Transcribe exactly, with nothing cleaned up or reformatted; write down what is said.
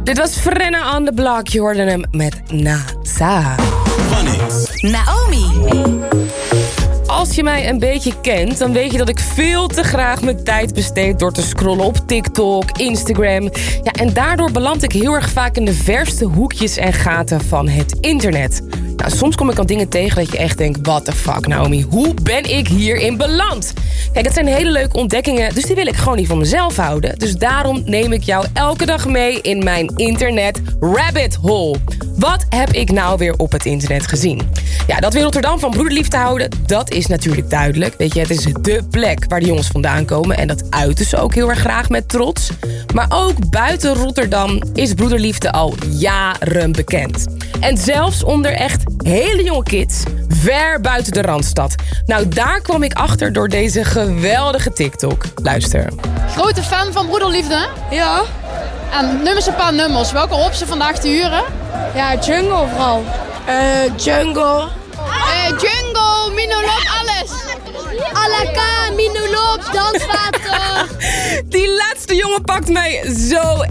Dit was Frenna on the Block. Je hoorde hem met NASA. Naomi. Als je mij een beetje kent, dan weet je dat ik veel te graag mijn tijd besteed door te scrollen op TikTok, Instagram. Ja, en daardoor beland ik heel erg vaak in de verste hoekjes en gaten van het internet. Nou, soms kom ik al dingen tegen dat je echt denkt, what the fuck Naomi, hoe ben ik hierin beland? Kijk, het zijn hele leuke ontdekkingen, dus die wil ik gewoon niet van mezelf houden. Dus daarom neem ik jou elke dag mee in mijn internet rabbit hole. Wat heb ik nou weer op het internet gezien? Ja, dat we in Rotterdam van broederliefde houden, dat is natuurlijk duidelijk. Weet je, het is dé plek waar de jongens vandaan komen en dat uiten ze ook heel erg graag met trots. Maar ook buiten Rotterdam is broederliefde al jaren bekend. En zelfs onder echt hele jonge kids, ver buiten de Randstad. Nou, daar kwam ik achter door deze geweldige TikTok. Luister. Grote fan van broederliefde? Ja. En nummers een paar nummers. Welke hoop ze vandaag te huren? Ja, Jungle vooral. Eh, Jungle. Eh, Jungle, Minolop, alles. Alaka, Minolop, Danswater. Die laatste jongen pakt mij zo